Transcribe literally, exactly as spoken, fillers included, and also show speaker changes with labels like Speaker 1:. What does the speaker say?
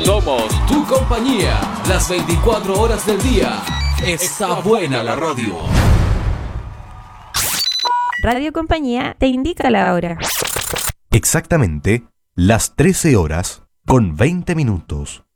Speaker 1: Somos tu compañía, las veinticuatro horas del día. Está buena la radio.
Speaker 2: Radio Compañía te indica la hora.
Speaker 3: Exactamente las trece horas con veinte minutos.